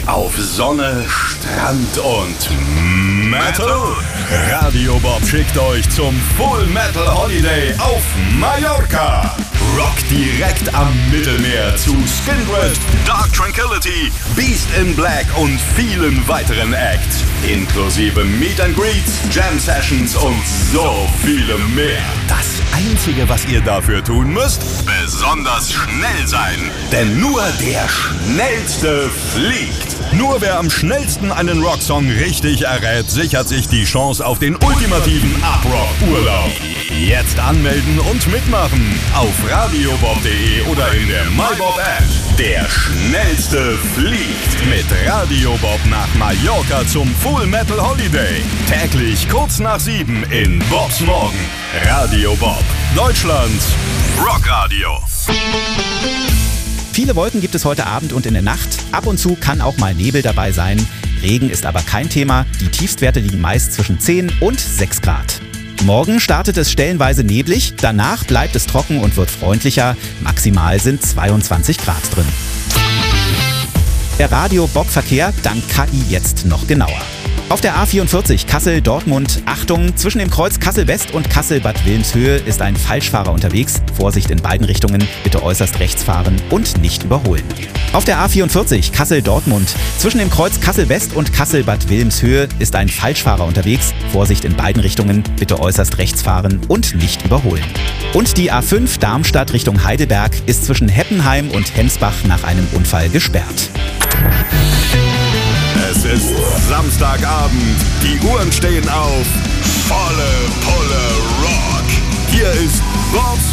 auf Sonne, Strand und Metal? Radio Bob schickt euch zum Full Metal Holiday auf Mallorca. Rock direkt am Mittelmeer zu Skindred, Dark Tranquillity, Beast in Black und vielen weiteren Acts. Inklusive Meet and Greets, Jam Sessions und so viele mehr. Das Einzige, was ihr dafür tun müsst, besonders schnell sein. Denn nur der Schnellste fliegt. Nur wer am schnellsten einen Rocksong richtig errät, sichert sich die Chance auf den ultimativen Uprock-Urlaub. Jetzt anmelden und mitmachen auf radiobob.de oder in der MyBob-App. Der Schnellste fliegt mit Radio Bob nach Mallorca zum Full Metal Holiday. Täglich kurz nach 7 in Bobs Morgen. Radio Bob, Deutschlands Rockradio. Viele Wolken gibt es heute Abend und in der Nacht. Ab und zu kann auch mal Nebel dabei sein. Regen ist aber kein Thema. Die Tiefstwerte liegen meist zwischen 10 und 6 Grad. Morgen startet es stellenweise neblig. Danach bleibt es trocken und wird freundlicher. Maximal sind 22 Grad drin. Der Radio-Bob-Verkehr dank KI jetzt noch genauer. Auf der A44 Kassel-Dortmund, Achtung, zwischen dem Kreuz Kassel-West und Kassel-Bad Wilmshöhe ist ein Falschfahrer unterwegs. Vorsicht in beiden Richtungen, bitte äußerst rechts fahren und nicht überholen. Auf der A44 Kassel-Dortmund, zwischen dem Kreuz Kassel-West und Kassel-Bad Wilmshöhe ist ein Falschfahrer unterwegs. Vorsicht in beiden Richtungen, bitte äußerst rechts fahren und nicht überholen. Und die A5 Darmstadt Richtung Heidelberg ist zwischen Heppenheim und Hemsbach nach einem Unfall gesperrt. Es ist Samstagabend, die Uhren stehen auf, volle Pulle Rock. Hier ist Bobs